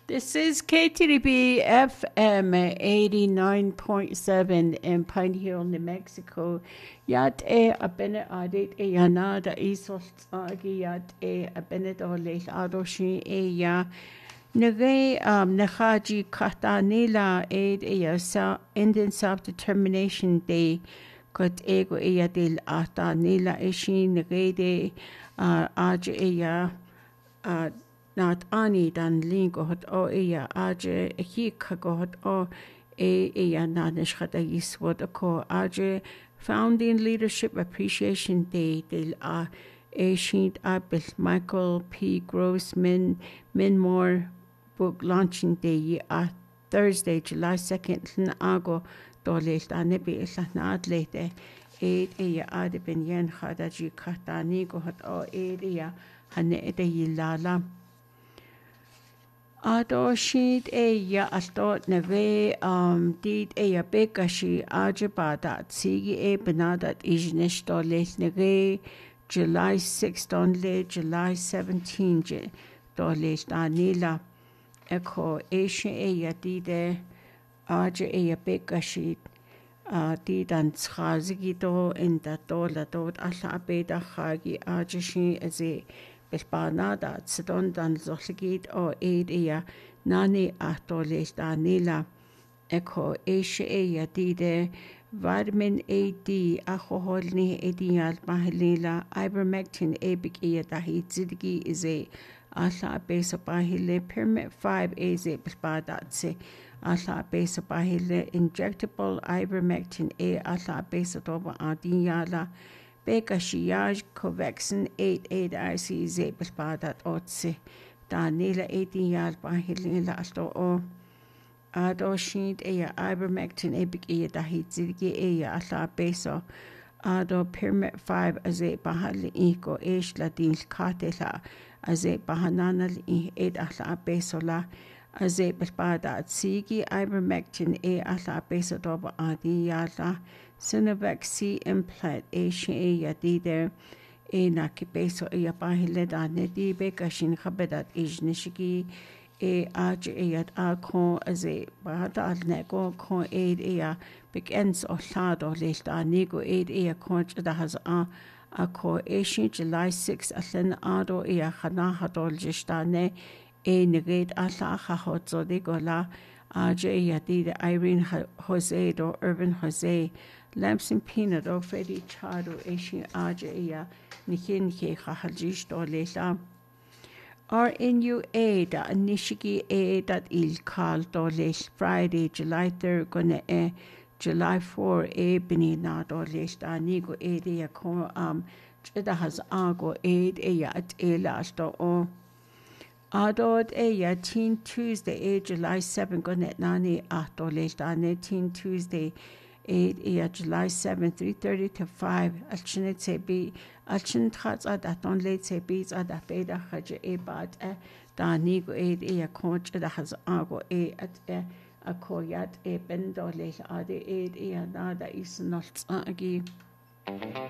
This is KTDB FM 89.7 in Pine Hill, New Mexico. Yat abene adit yanada isos agi yat abene doles adoshi ya nage nahaji katanila sa Indian Self-Determination Day kot ego del ata nila ishi nage de aj not ani dan lingohot o iya aje hikagohot o iya nanishkata yiswod ko aje Founding Leadership Appreciation Day del Shint Abil Michael P. Grossman Minmore Book Launching Day Thursday, July 2nd ago dolel nebi ilanad lete iya adibin yen khadaji katani gohot o iya hane yilala Adoshid ya altot neve did bekashi ajabada tsigi benadat ijnish doles neve July 6 donle July 17 doles danila eko eshe dide aje bekashi didan tschazigi do in da dola dot alla beda khagi ajeshi aze Bilbanada tsidon dan zoligid o nani atolil danila eko eshe dide vitamin AD ahoholni edial mahilila ivermectin ebik dahi zidgi ize alla besa bahile permit 5 eze bilbadatse alla besa bahile injectable ivermectin alla besa doba adiyala Beka Shiyaj Covaxin 88 IC Bilbadat Otse Danila 18 yal Bahilila Asto O Ado Shint Ivermectin Epic Dahi Zidgi Alla Beso Ado Permit 5 Aze Bahali Iko Ladin Katela Aze Bahananal 8 Alla Besola Aze Bilbadat Sigi Ivermectin Alla Beso Doba Adi Yala Sinovac C implant yadide nakibeso bahile danedi bekashin khabedat ijnishigi aj yad akon aze bahada alnego kon bekens ollado lelta nigo kon da has ako July 6 allen ado khana hadol jistane neged alla khahotso de gola aj yadide Irene Jose do Irvin Jose Lamson Peanut o Freddie Chado Asian Aja Nikin Hajish Dolela RNUA da Nishiki dat il Kal Dolesh Friday, July 3rd gonna July 4 Bini na Dolesh da Nigo ya ko Chida has ago at elasto o Adod Teen Tuesday July 7 gonna nani Dolesh da Teen Tuesday 8 July 7, 3:30 to 5. Alchinit sebi alchin trats daton late sebi da beda haja bat da nigo coach da has ago at a koyat bendole ade nada is not agi